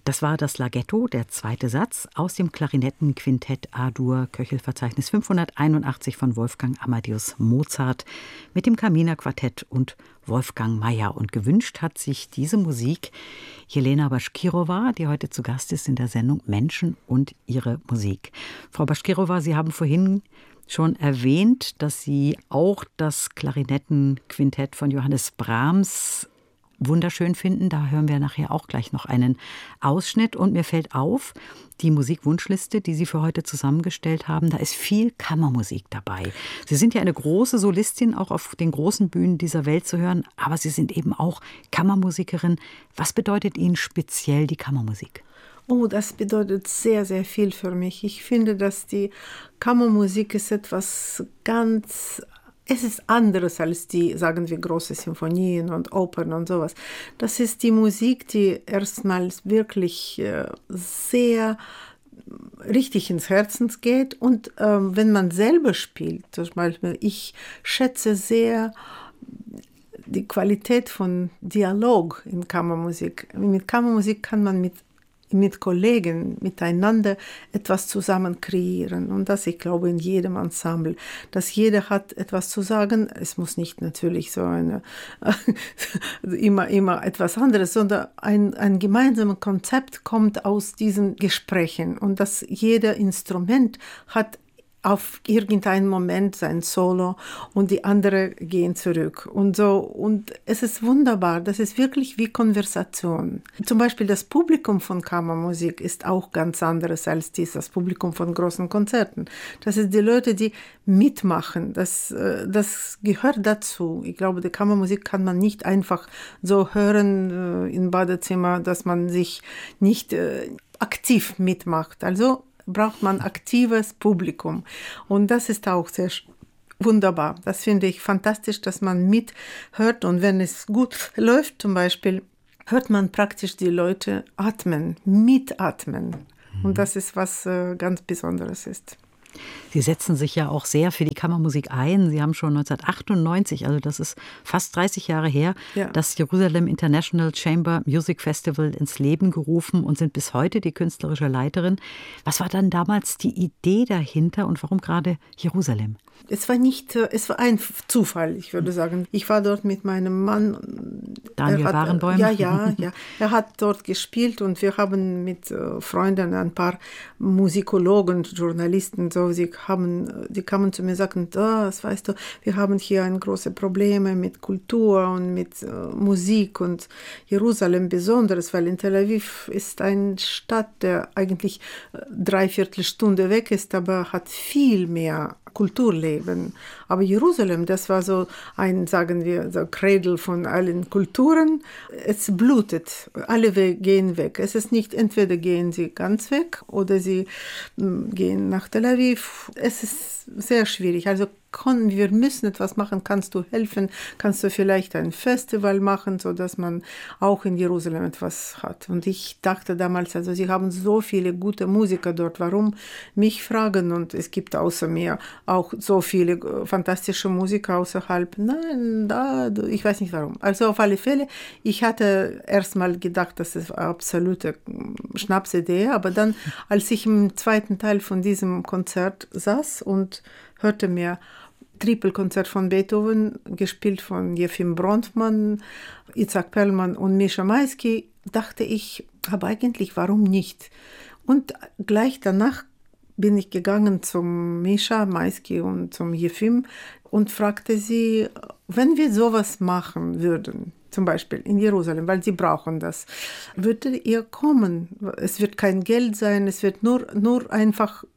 Das war das Larghetto, der zweite Satz, aus dem Klarinettenquintett A-Dur, Köchelverzeichnis 581 von Wolfgang Amadeus Mozart mit dem Kaminer Quartett und Wolfgang Mayer. Und gewünscht hat sich diese Musik Jelena Baschkirova, die heute zu Gast ist in der Sendung Menschen und ihre Musik. Frau Baschkirova, Sie haben vorhin schon erwähnt, dass Sie auch das Klarinettenquintett von Johannes Brahms wunderschön finden. Da hören wir nachher auch gleich noch einen Ausschnitt. Und mir fällt auf, die Musikwunschliste, die Sie für heute zusammengestellt haben, da ist viel Kammermusik dabei. Sie sind ja eine große Solistin, auch auf den großen Bühnen dieser Welt zu hören, aber Sie sind eben auch Kammermusikerin. Was bedeutet Ihnen speziell die Kammermusik? Oh, das bedeutet sehr, sehr viel für mich. Ich finde, dass die Kammermusik ist etwas es ist anderes als die, sagen wir, große Sinfonien und Opern und sowas. Das ist die Musik, die erstmals wirklich sehr richtig ins Herzen geht. Und wenn man selber spielt, zum Beispiel, ich schätze sehr die Qualität von Dialog in Kammermusik. Mit Kammermusik kann man mit Kollegen, miteinander etwas zusammen kreieren. Und das, ich glaube, in jedem Ensemble, dass jeder hat etwas zu sagen. Es muss nicht natürlich so immer etwas anderes, sondern ein gemeinsames Konzept kommt aus diesen Gesprächen. Und dass jeder Instrument hat auf irgendeinen Moment sein Solo und die anderen gehen zurück und so. Und es ist wunderbar, das ist wirklich wie Konversation. Zum Beispiel das Publikum von Kammermusik ist auch ganz anderes als das Publikum von großen Konzerten. Das ist die Leute, die mitmachen, das gehört dazu. Ich glaube, die Kammermusik kann man nicht einfach so hören im Badezimmer, dass man sich nicht aktiv mitmacht. Also braucht man aktives Publikum. Und das ist auch sehr wunderbar. Das finde ich fantastisch, dass man mithört. Und wenn es gut läuft, zum Beispiel, hört man praktisch die Leute mitatmen. Und das ist was ganz Besonderes ist. Sie setzen sich ja auch sehr für die Kammermusik ein. Sie haben schon 1998, also das ist fast 30 Jahre her, das Jerusalem International Chamber Music Festival ins Leben gerufen und sind bis heute die künstlerische Leiterin. Was war dann damals die Idee dahinter und warum gerade Jerusalem? Es war ein Zufall, ich würde sagen. Ich war dort mit meinem Mann. Daniel Barenboim? Ja. Er hat dort gespielt und wir haben mit Freunden, ein paar Musikologen, Journalisten, so, die kamen zu mir und sagten, das weißt du, wir haben hier große Probleme mit Kultur und mit Musik und Jerusalem besonders, weil in Tel Aviv ist eine Stadt, der eigentlich 3/4 Stunde weg ist, aber hat viel mehr Kulturleben. Aber Jerusalem, das war so sagen wir, so Cradle von allen Kulturen. Es blutet. Alle gehen weg. Es ist nicht, entweder gehen sie ganz weg oder sie gehen nach Tel Aviv. Es ist sehr schwierig. Also wir müssen etwas machen. Kannst du helfen? Kannst du vielleicht ein Festival machen, sodass man auch in Jerusalem etwas hat? Und ich dachte damals, also sie haben so viele gute Musiker dort. Warum mich fragen? Und es gibt außer mir auch so viele fantastische Musiker außerhalb. Nein, ich weiß nicht warum. Also auf alle Fälle, ich hatte erst mal gedacht, das ist eine absolute Schnapsidee. Aber dann, als ich im zweiten Teil von diesem Konzert saß und hörte mir Tripelkonzert von Beethoven, gespielt von Jefim Bronfman, Itzhak Perlman und Mischa Maisky, dachte ich, aber eigentlich, warum nicht? Und gleich danach bin ich gegangen zum Mischa Maisky und zum Jefim und fragte sie, wenn wir sowas machen würden, zum Beispiel in Jerusalem, weil sie brauchen das, würdet ihr kommen? Es wird kein Geld sein, es wird nur einfach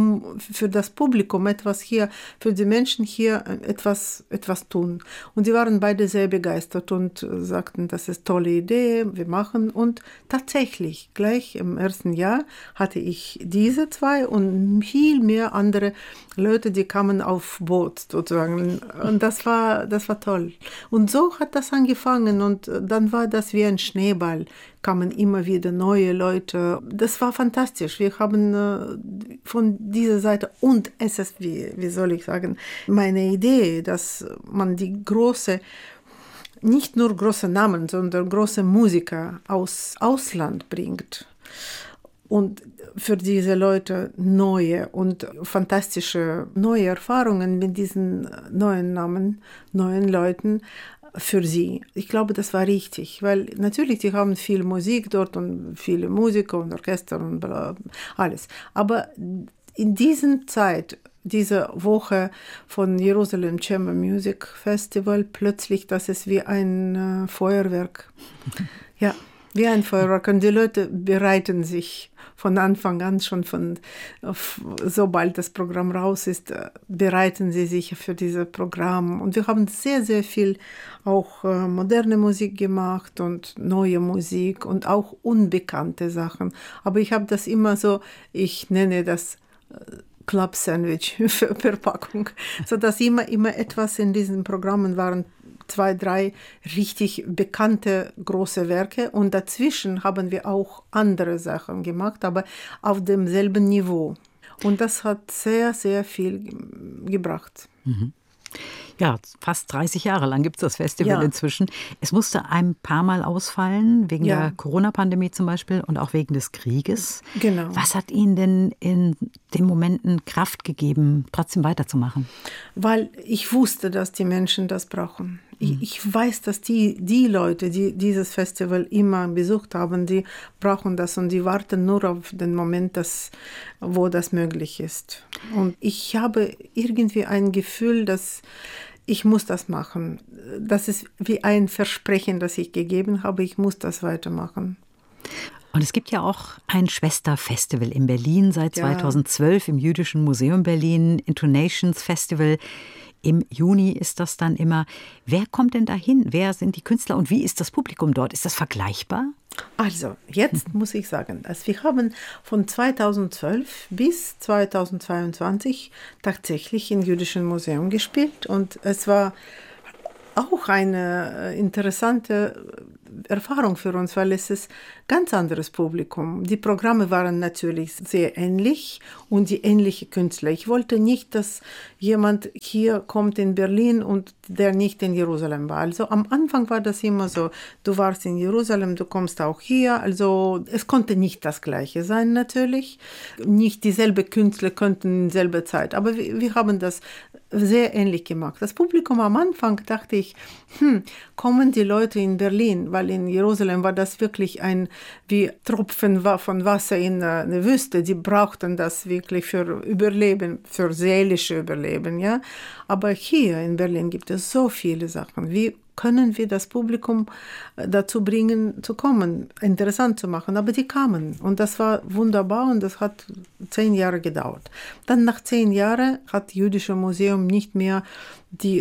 für das Publikum etwas hier, für die Menschen hier etwas tun. Und sie waren beide sehr begeistert und sagten, das ist eine tolle Idee, wir machen. Und tatsächlich, gleich im ersten Jahr hatte ich diese zwei und viel mehr andere Leute, die kamen auf Boot sozusagen. Und das war toll. Und so hat das angefangen und dann war das wie ein Schneeball. Kamen immer wieder neue Leute. Das war fantastisch. Wir haben von dieser Seite, und es ist, wie soll ich sagen, meine Idee, dass man nicht nur große Namen, sondern große Musiker aus Ausland bringt. Und für diese Leute neue und fantastische neue Erfahrungen mit diesen neuen Namen, neuen Leuten für sie. Ich glaube, das war richtig, weil natürlich, die haben viel Musik dort und viele Musiker und Orchester und bla, alles. Aber in dieser Zeit, diese Woche von Jerusalem Chamber Music Festival, plötzlich, das ist wie ein Feuerwerk. Ja, wie ein Feuerwerk. Und die Leute bereiten sich von Anfang an schon sobald das Programm raus ist, bereiten sie sich für dieses Programm. Und wir haben sehr, sehr viel auch moderne Musik gemacht und neue Musik und auch unbekannte Sachen. Aber ich habe das immer so, ich nenne das Club-Sandwich für Verpackung, sodass immer etwas in diesen Programmen waren, 2, 3 richtig bekannte große Werke und dazwischen haben wir auch andere Sachen gemacht, aber auf demselben Niveau. Und das hat sehr, sehr viel gebracht. Mhm. Ja, fast 30 Jahre lang gibt es das Festival inzwischen. Es musste ein paar Mal ausfallen, wegen der Corona-Pandemie zum Beispiel und auch wegen des Krieges. Genau. Was hat Ihnen denn in den Momenten Kraft gegeben, trotzdem weiterzumachen? Weil ich wusste, dass die Menschen das brauchen. Ich weiß, dass die Leute, die dieses Festival immer besucht haben, die brauchen das und die warten nur auf den Moment, wo das möglich ist. Und ich habe irgendwie ein Gefühl, dass ich muss das machen. Das ist wie ein Versprechen, das ich gegeben habe. Ich muss das weitermachen. Und es gibt ja auch ein Schwesterfestival in Berlin seit 2012 im Jüdischen Museum Berlin, Intonations Festival. Im Juni ist das dann immer. Wer kommt denn dahin? Wer sind die Künstler und wie ist das Publikum dort? Ist das vergleichbar? Also, jetzt muss ich sagen, dass wir haben von 2012 bis 2022 tatsächlich im Jüdischen Museum gespielt und es war auch eine interessante Erfahrung für uns, weil es ist ganz anderes Publikum. Die Programme waren natürlich sehr ähnlich und die ähnlichen Künstler. Ich wollte nicht, dass jemand hier kommt in Berlin und der nicht in Jerusalem war. Also am Anfang war das immer so, du warst in Jerusalem, du kommst auch hier. Also es konnte nicht das Gleiche sein natürlich. Nicht dieselbe Künstler könnten in selber Zeit, aber wir haben das sehr ähnlich gemacht. Das Publikum am Anfang dachte ich, kommen die Leute in Berlin, weil in Jerusalem war das wirklich wie Tropfen von Wasser in eine Wüste. Die brauchten das wirklich für Überleben, für seelische Überleben, ja. Aber hier in Berlin gibt es so viele Sachen. Wie können wir das Publikum dazu bringen, zu kommen, interessant zu machen? Aber die kamen und das war wunderbar und das hat 10 Jahre gedauert. Dann nach 10 Jahren hat das Jüdische Museum nicht mehr die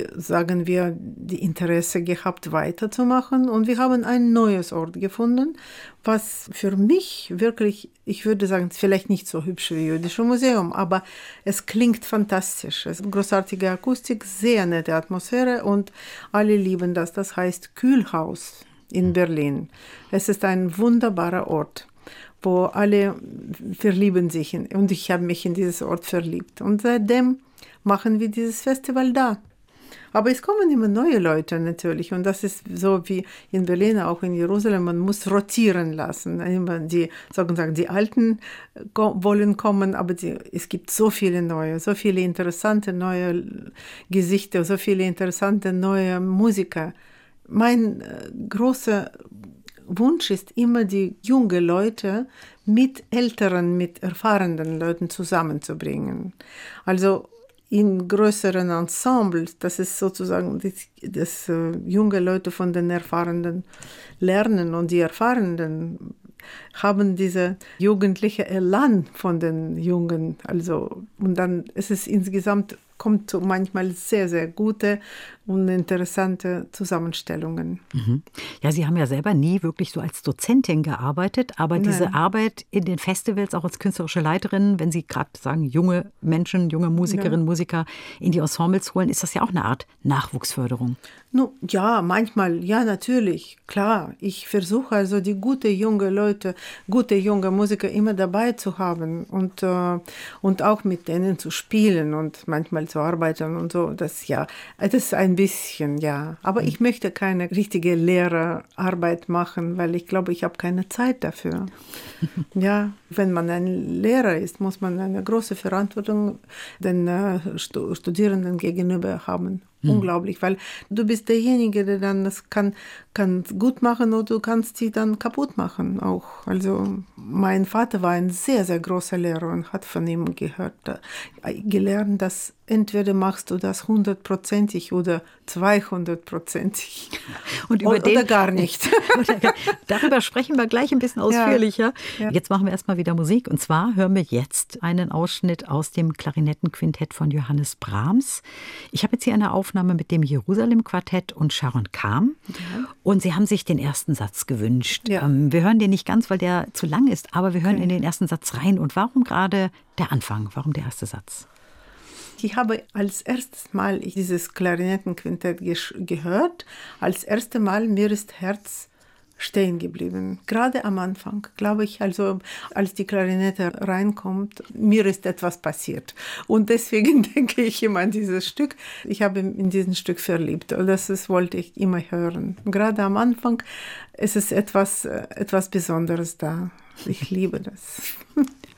Interesse gehabt, weiterzumachen. Und wir haben ein neues Ort gefunden, was für mich wirklich, ich würde sagen, vielleicht nicht so hübsch wie das Jüdische Museum, aber es klingt fantastisch. Es ist eine großartige Akustik, sehr nette Atmosphäre und alle lieben das. Das heißt Kühlhaus in Berlin. Es ist ein wunderbarer Ort, wo alle verlieben sich. Und ich habe mich in dieses Ort verliebt. Und seitdem machen wir dieses Festival da. Aber es kommen immer neue Leute natürlich und das ist so wie in Berlin, auch in Jerusalem, man muss rotieren lassen. Die Alten wollen kommen, aber es gibt so viele neue, so viele interessante neue Gesichter, so viele interessante neue Musiker. Mein großer Wunsch ist immer, die jungen Leute mit älteren, mit erfahrenen Leuten zusammenzubringen. Also in größeren Ensembles, das ist sozusagen, dass junge Leute von den Erfahrenen lernen und die Erfahrenen haben diese jugendliche Elan von den Jungen. Also, und dann ist es insgesamt, kommt so manchmal sehr, sehr gute und interessante Zusammenstellungen. Mhm. Ja, Sie haben ja selber nie wirklich so als Dozentin gearbeitet, aber diese Arbeit in den Festivals, auch als künstlerische Leiterin, wenn Sie gerade sagen, junge Menschen, junge Musikerinnen, Musiker in die Ensembles holen, ist das ja auch eine Art Nachwuchsförderung. Ja, manchmal, ja, natürlich, klar. Ich versuche also die gute junge Leute, gute junge Musiker immer dabei zu haben und auch mit denen zu spielen und manchmal also arbeiten und so. Das ist ein bisschen, ja. Aber ich möchte keine richtige Lehrerarbeit machen, weil ich glaube, ich habe keine Zeit dafür. Ja, wenn man ein Lehrer ist, muss man eine große Verantwortung den Studierenden gegenüber haben. Unglaublich, weil du bist derjenige, der dann das kann gut machen oder du kannst sie dann kaputt machen auch. Also mein Vater war ein sehr, sehr großer Lehrer und hat von ihm gelernt, dass entweder machst du das 100%ig oder 200%ig. Oder gar nicht. Darüber sprechen wir gleich ein bisschen ausführlicher. Ja. Jetzt machen wir erstmal wieder Musik. Und zwar hören wir jetzt einen Ausschnitt aus dem Klarinettenquintett von Johannes Brahms. Ich habe jetzt hier eine Aufnahme mit dem Jerusalem-Quartett und Sharon Kam. Ja. Und Sie haben sich den ersten Satz gewünscht. Ja. Wir hören den nicht ganz, weil der zu lang ist, aber wir hören in den ersten Satz rein. Und warum gerade der Anfang? Warum der erste Satz? Ich habe als erstes Mal dieses Klarinettenquintett gehört. Als erstes Mal mir ist Herz stehen geblieben. Gerade am Anfang, glaube ich, also als die Klarinette reinkommt, mir ist etwas passiert. Und deswegen denke ich immer an dieses Stück. Ich habe in diesem Stück verliebt. Das wollte ich immer hören. Gerade am Anfang ist es etwas Besonderes da. Ich liebe das.